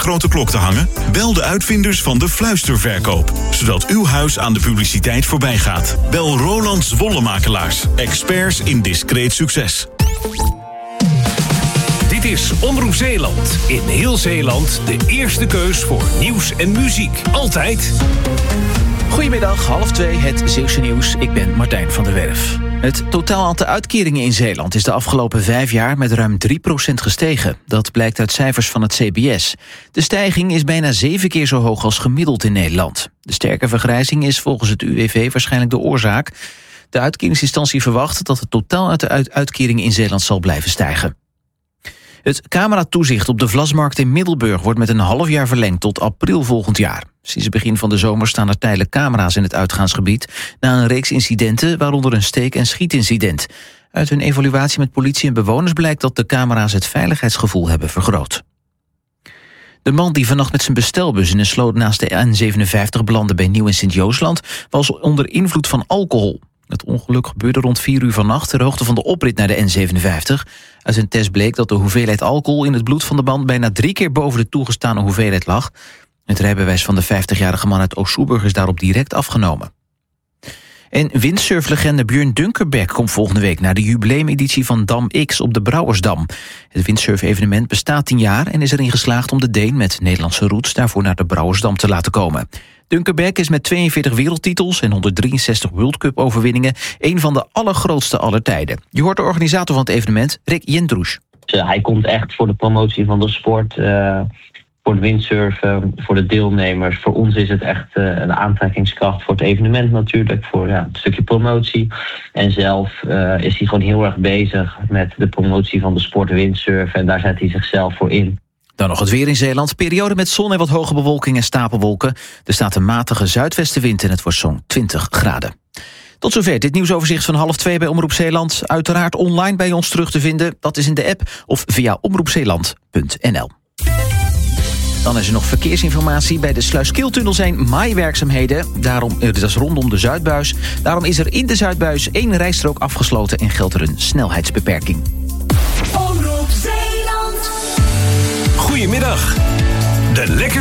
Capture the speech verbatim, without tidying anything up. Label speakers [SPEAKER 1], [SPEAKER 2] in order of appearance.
[SPEAKER 1] grote klok te hangen? Bel de uitvinders van de fluisterverkoop, zodat uw huis aan de publiciteit voorbij gaat. Bel Roland Zwollemakelaars, experts in discreet succes.
[SPEAKER 2] Dit is Omroep Zeeland. In heel Zeeland de eerste keus voor nieuws en muziek. Altijd.
[SPEAKER 3] Goedemiddag, half twee, het Zeeuwse nieuws. Ik ben Martijn van der Werf. Het totaal aantal uitkeringen in Zeeland is de afgelopen vijf jaar met ruim drie procent gestegen. Dat blijkt uit cijfers van het C B S. De stijging is bijna zeven keer zo hoog als gemiddeld in Nederland. De sterke vergrijzing is volgens het U W V waarschijnlijk de oorzaak. De uitkeringsinstantie verwacht dat het totaal uit de uitkeringen in Zeeland zal blijven stijgen. Het cameratoezicht op de Vlasmarkt in Middelburg wordt met een half jaar verlengd tot april volgend jaar. Sinds het begin van de zomer staan er tijdelijk camera's in het uitgaansgebied na een reeks incidenten, waaronder een steek- en schietincident. Uit hun evaluatie met politie en bewoners blijkt dat de camera's het veiligheidsgevoel hebben vergroot. De man die vannacht met zijn bestelbus in een sloot naast de N zevenenvijftig belandde bij Nieuw- en Sint-Joosland was onder invloed van alcohol. Het ongeluk gebeurde rond vier uur vannacht ter hoogte van de oprit naar de N zevenenvijftig. Uit een test bleek dat de hoeveelheid alcohol in het bloed van de man bijna drie keer boven de toegestane hoeveelheid lag. Het rijbewijs van de vijftigjarige man uit Oost-Soeburg is daarop direct afgenomen. En windsurflegende Björn Dunkerberg komt volgende week naar de jubileumeditie van Dam X op de Brouwersdam. Het windsurf-evenement bestaat tien jaar en is erin geslaagd om de Deen met Nederlandse roots daarvoor naar de Brouwersdam te laten komen. Dunkerberg is met tweeënveertig wereldtitels en honderddrieënzestig World Cup overwinningen een van de allergrootste aller tijden. Je hoort de organisator van het evenement, Rick Jendroes.
[SPEAKER 4] Uh, hij komt echt voor de promotie van de sport, uh, voor het windsurfen, voor de deelnemers. Voor ons is het echt uh, een aantrekkingskracht voor het evenement natuurlijk, voor ja, een stukje promotie. En zelf uh, is hij gewoon heel erg bezig met de promotie van de sport windsurfen en daar zet hij zichzelf voor in.
[SPEAKER 3] Dan nog het weer in Zeeland. Periode met zon en wat hoge bewolking en stapelwolken. Er staat een matige zuidwestenwind en het wordt zo'n twintig graden. Tot zover dit nieuwsoverzicht van half twee bij Omroep Zeeland. Uiteraard online bij ons terug te vinden. Dat is in de app of via omroepzeeland punt n l. Dan is er nog verkeersinformatie. Bij de Sluiskiltunnel zijn maaiwerkzaamheden. Daarom, dat is rondom de Zuidbuis. Daarom is er in de Zuidbuis één rijstrook afgesloten en geldt er een snelheidsbeperking.
[SPEAKER 2] Goedemiddag. De lekker